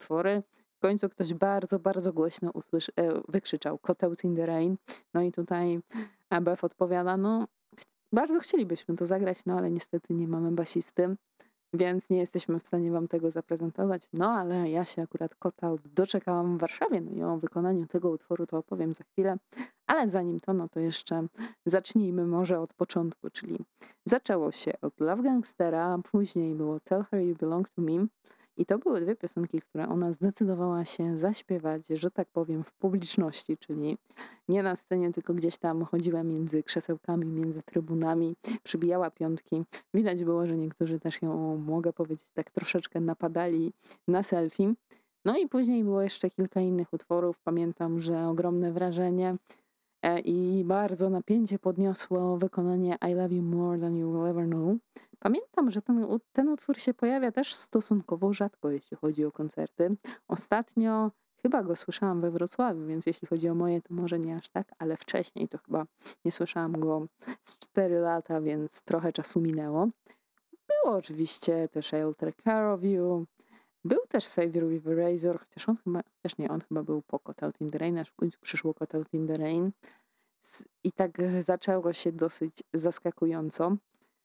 utwory. W końcu ktoś bardzo, bardzo głośno wykrzyczał "Caught Out in the Rain". No i tutaj Beth odpowiada: "No, bardzo chcielibyśmy to zagrać, no ale niestety nie mamy basisty, więc nie jesteśmy w stanie wam tego zaprezentować. No ale ja się akurat Caught Out doczekałam w Warszawie, no i o wykonaniu tego utworu to opowiem za chwilę. Ale zanim to, no to jeszcze zacznijmy może od początku, czyli zaczęło się od Love Gangstera, później było Tell Her You Belong to Me i to były dwie piosenki, które ona zdecydowała się zaśpiewać, że tak powiem, w publiczności, czyli nie na scenie, tylko gdzieś tam chodziła między krzesełkami, między trybunami, przybijała piątki. Widać było, że niektórzy też ją, mogę powiedzieć, tak troszeczkę napadali na selfie. No i później było jeszcze kilka innych utworów. Pamiętam, że ogromne wrażenie i bardzo napięcie podniosło wykonanie I Love You More Than You Will Ever Know. Pamiętam, że ten utwór się pojawia też stosunkowo rzadko, jeśli chodzi o koncerty. Ostatnio chyba go słyszałam we Wrocławiu, więc jeśli chodzi o moje, to może nie aż tak, ale wcześniej to chyba nie słyszałam go z 4 lata, więc trochę czasu minęło. Było oczywiście też I'll Take Care of You. Był też Savior with a Razor, chociaż on chyba, też nie, on chyba był po Caught Out in the Rain, aż w końcu przyszło Caught Out in the Rain. I tak zaczęło się dosyć zaskakująco,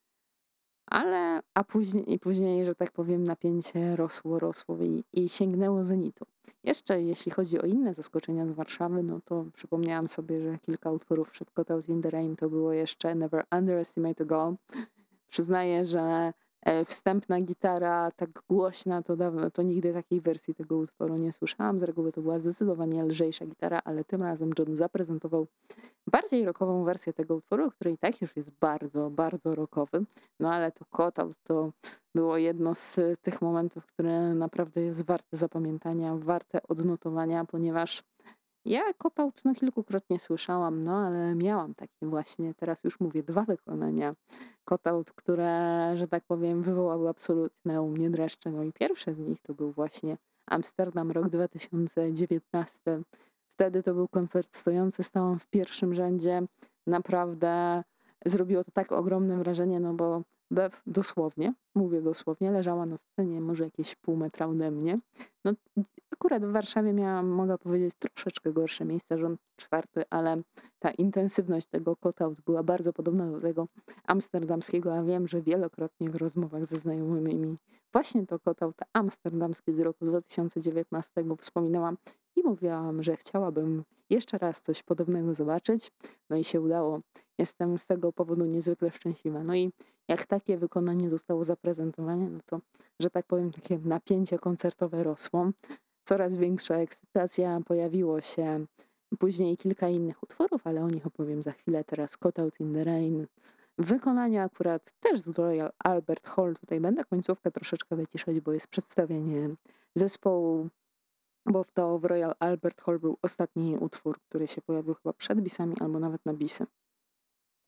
ale później, że tak powiem, napięcie rosło i sięgnęło zenitu. Jeszcze jeśli chodzi o inne zaskoczenia z Warszawy, no to przypomniałam sobie, że kilka utworów przed Caught Out in the Rain to było jeszcze Never Underestimate a Girl. Przyznaję, że wstępna gitara tak głośna to dawno, to nigdy takiej wersji tego utworu nie słyszałam. Z reguły to była zdecydowanie lżejsza gitara, ale tym razem John zaprezentował bardziej rockową wersję tego utworu, który i tak już jest bardzo, bardzo rockowy. No ale to Caught Out to było jedno z tych momentów, które naprawdę jest warte zapamiętania, warte odnotowania, ponieważ ja Caught Out no kilkukrotnie słyszałam, no ale miałam takie właśnie, teraz już mówię, 2 wykonania Caught Out, które, że tak powiem, wywołały absolutne u mnie dreszcze. No i pierwsze z nich to był właśnie Amsterdam, rok 2019. Wtedy to był koncert stojący, stałam w pierwszym rzędzie. Naprawdę zrobiło to tak ogromne wrażenie, no bo Bev dosłownie, mówię dosłownie, leżała na scenie może jakieś pół metra ode mnie. No akurat w Warszawie miałam, mogę powiedzieć, troszeczkę gorsze miejsce, rząd 4, ale ta intensywność tego Caught Out była bardzo podobna do tego amsterdamskiego, a wiem, że wielokrotnie w rozmowach ze znajomymi właśnie to Caught Out amsterdamskie z roku 2019 wspominałam i mówiłam, że chciałabym jeszcze raz coś podobnego zobaczyć. No i się udało. Jestem z tego powodu niezwykle szczęśliwa. No i jak takie wykonanie zostało zaprezentowane, no to, że tak powiem, takie napięcie koncertowe rosło. Coraz większa ekscytacja, pojawiło się później kilka innych utworów, ale o nich opowiem za chwilę. Teraz Caught Out in the Rain w wykonaniu akurat też z Royal Albert Hall. Tutaj będę końcówkę troszeczkę wyciszać, bo jest przedstawienie zespołu, bo w Royal Albert Hall był ostatni utwór, który się pojawił chyba przed bisami albo nawet na bisy.